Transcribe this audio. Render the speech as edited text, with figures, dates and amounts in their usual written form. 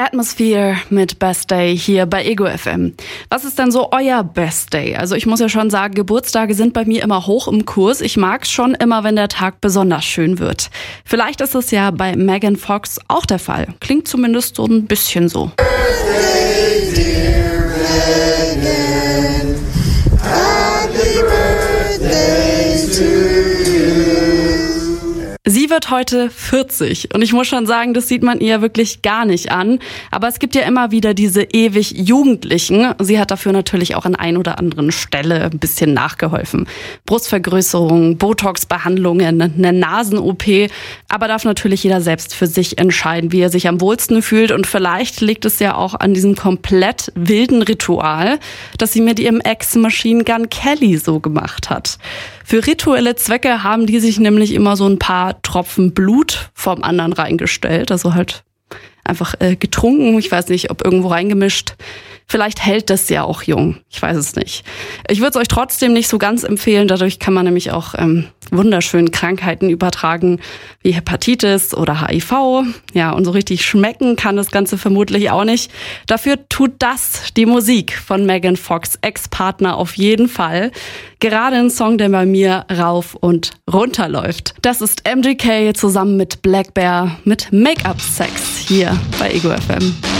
Atmosphere mit Best Day hier bei Ego FM. Was ist denn so euer Best Day? Also ich muss ja schon sagen, Geburtstage sind bei mir immer hoch im Kurs. Ich mag's schon immer, wenn der Tag besonders schön wird. Vielleicht ist es ja bei Megan Fox auch der Fall. Klingt zumindest so ein bisschen so. Birthday, dear Megan. Happy birthday to you. Sie wird heute 40 und ich muss schon sagen, das sieht man ihr wirklich gar nicht an. Aber es gibt ja immer wieder diese ewig Jugendlichen. Sie hat dafür natürlich auch an ein oder anderen Stelle ein bisschen nachgeholfen. Brustvergrößerung, Botox-Behandlungen, eine Nasen-OP. Aber darf natürlich jeder selbst für sich entscheiden, wie er sich am wohlsten fühlt. Und vielleicht liegt es ja auch an diesem komplett wilden Ritual, das sie mit ihrem Ex-Machine Gun Kelly so gemacht hat. Für rituelle Zwecke haben die sich nämlich immer so ein paar Tropfen Blut vom anderen reingestellt. Also halt einfach getrunken. Ich weiß nicht, ob irgendwo reingemischt. Vielleicht hält das ja auch jung. Ich weiß es nicht. Ich würde es euch trotzdem nicht so ganz empfehlen. Dadurch kann man nämlich auch wunderschön Krankheiten übertragen, wie Hepatitis oder HIV. Ja, und so richtig schmecken kann das Ganze vermutlich auch nicht. Dafür tut das die Musik von Megan Fox Ex-Partner auf jeden Fall. Gerade ein Song, der bei mir rauf und runter läuft. Das ist MGK zusammen mit Black Bear mit Make-up Sex hier bei Ego FM.